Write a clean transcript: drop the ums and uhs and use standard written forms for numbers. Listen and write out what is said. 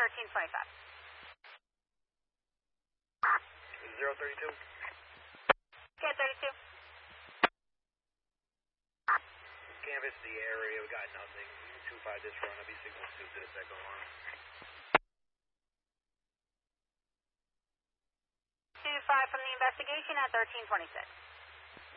1325. 032. Okay, 32. Canvas the area, we got nothing. 25 this run, I'll be signal 2 to the second one. 25 from the investigation at 1326.